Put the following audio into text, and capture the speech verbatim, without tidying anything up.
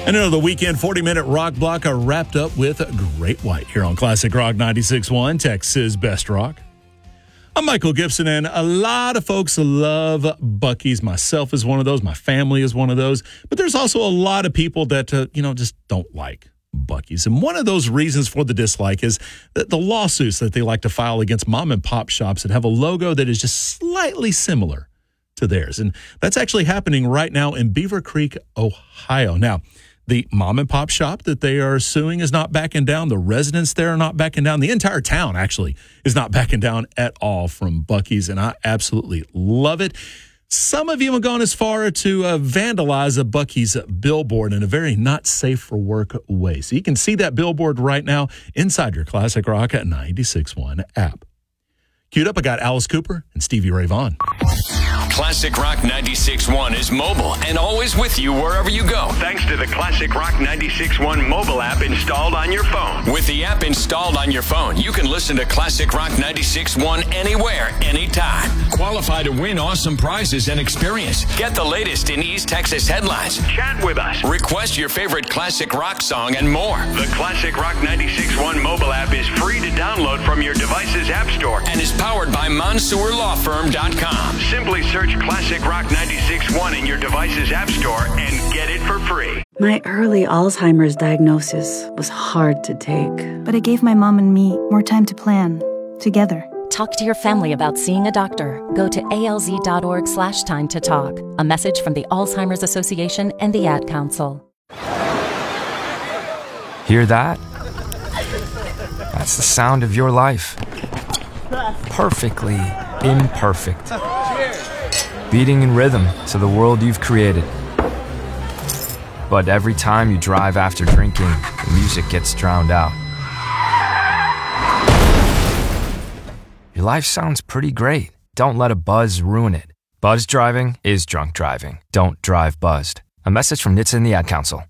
And another weekend forty-minute rock block are wrapped up with Great White here on Classic Rock ninety-six point one, Texas Best Rock. I'm Michael Gibson, and a lot of folks love Buc-ee's. Myself is one of those. My family is one of those. But there's also a lot of people that, uh, you know, just don't like Buc-ee's. And one of those reasons for the dislike is that the lawsuits that they like to file against mom and pop shops that have a logo that is just slightly similar to theirs. And that's actually happening right now in Beaver Creek, Ohio. Now, the mom and pop shop that they are suing is not backing down. The residents there are not backing down. The entire town actually is not backing down at all from Buc-ee's, and I absolutely love it. Some of you have gone as far to uh, vandalize a Buc-ee's billboard in a very not safe for work way. So you can see that billboard right now inside your Classic Rock at ninety-six point one app. Queued up, I got Alice Cooper and Stevie Ray Vaughan. Classic Rock ninety-six point one is mobile and always with you wherever you go. Thanks to the Classic Rock ninety-six point one mobile app installed on your phone. With the app installed on your phone, you can listen to Classic Rock ninety-six point one anywhere, anytime. Qualify to win awesome prizes and experience. Get the latest in East Texas headlines. Chat with us. Request your favorite classic rock song and more. The Classic Rock ninety-six point one mobile app is free to download from your device's app store and is powered by Mansour Law Firm dot com. Simply search Classic Rock ninety-six point one in your device's app store and get it for free. My early Alzheimer's diagnosis was hard to take. But it gave my mom and me more time to plan, together. Talk to your family about seeing a doctor. Go to alz.org slash time to talk. A message from the Alzheimer's Association and the Ad Council. Hear that? That's the sound of your life. Perfectly imperfect. Beating in rhythm to the world you've created. But every time you drive after drinking, the music gets drowned out. Your life sounds pretty great. Don't let a buzz ruin it. Buzz driving is drunk driving. Don't drive buzzed. A message from N H T S A and the Ad Council.